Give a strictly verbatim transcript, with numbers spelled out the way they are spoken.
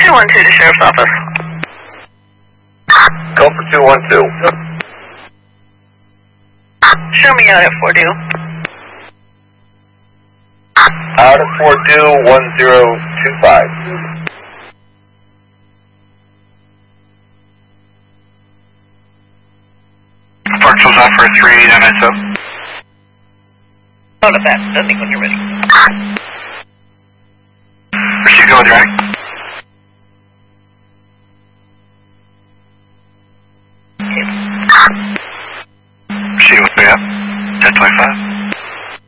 two one two to Sheriff's Office. Go for two one two. Show me out at four two. Out at four two one zero two five. Parkville's out for a three eight N S O. Hold it back. Nothing when you're ready. Proceed, go with your